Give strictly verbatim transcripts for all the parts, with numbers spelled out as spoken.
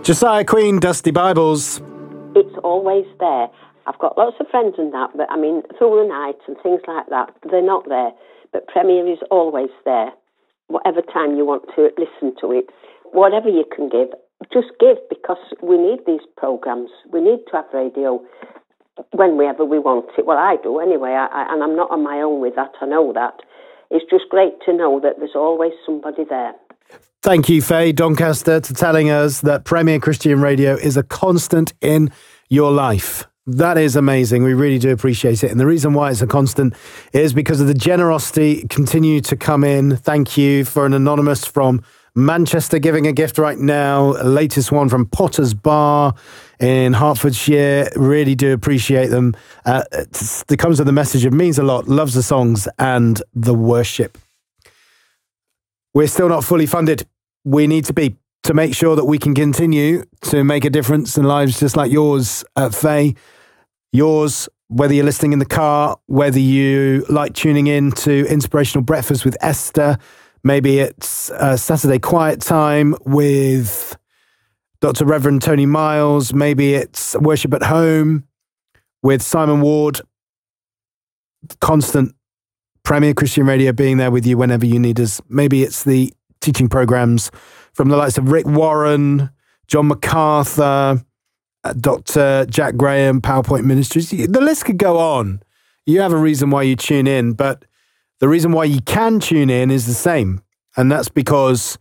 Josiah Queen, Dusty Bibles. It's always there. I've got lots of friends and that, but I mean, through the night and things like that, they're not there. But Premier is always there. Whatever time you want to listen to it, whatever you can give, just give, because we need these programmes. We need to have radio whenever we want it. Well, I do anyway, I, I, and I'm not on my own with that, I know that. It's just great to know that there's always somebody there. Thank you, Faye Doncaster, for telling us that Premier Christian Radio is a constant in your life. That is amazing. We really do appreciate it. And the reason why it's a constant is because of the generosity continue to come in. Thank you for an anonymous from Manchester giving a gift right now. Latest one from Potter's Bar in Hertfordshire. Really do appreciate them. Uh, it comes with the message. It means a lot. Loves the songs and the worship. We're still not fully funded. We need to be, to make sure that we can continue to make a difference in lives just like yours, uh, Faye. Yours, whether you're listening in the car, whether you like tuning in to Inspirational Breakfast with Esther, maybe it's uh, Saturday Quiet Time with Doctor Reverend Tony Miles, maybe it's Worship at Home with Simon Ward. Constant Premier Christian Radio being there with you whenever you need us. Maybe it's the teaching programs from the likes of Rick Warren, John MacArthur, uh, Doctor Jack Graham, PowerPoint Ministries. The list could go on. You have a reason why you tune in, but the reason why you can tune in is the same. And that's because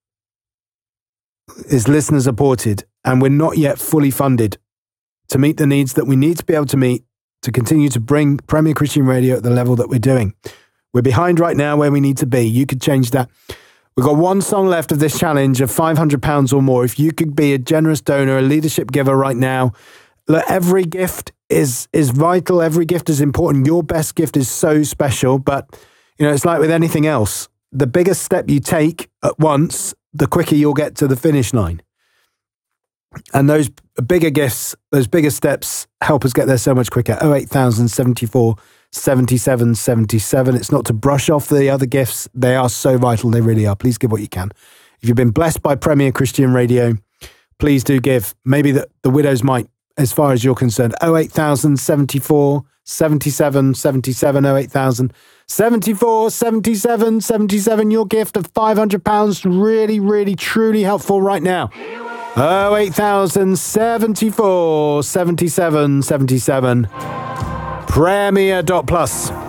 it's listener supported and we're not yet fully funded to meet the needs that we need to be able to meet to continue to bring Premier Christian Radio at the level that we're doing. We're behind right now where we need to be. You could change that. We've got one song left of this challenge of five hundred pounds or more. If you could be a generous donor, a leadership giver right now, look, every gift is is vital. Every gift is important. Your best gift is so special. But, you know, it's like with anything else. The bigger step you take at once, the quicker you'll get to the finish line. And those bigger gifts, those bigger steps help us get there so much quicker. oh eight thousand seventy-four seventy-seven seventy-seven. It's not to brush off the other gifts. They are so vital. They really are. Please give what you can. If you've been blessed by Premier Christian Radio, please do give. Maybe the, the widows might, as far as you're concerned. oh eight thousand seventy-four seventy-seven seventy-seven. oh eight thousand seventy-four seventy-seven seventy-seven. Your gift of five hundred pounds. Really, really, truly helpful right now. oh eight thousand seventy-four seventy-seven seventy-seven. Premier dot plus.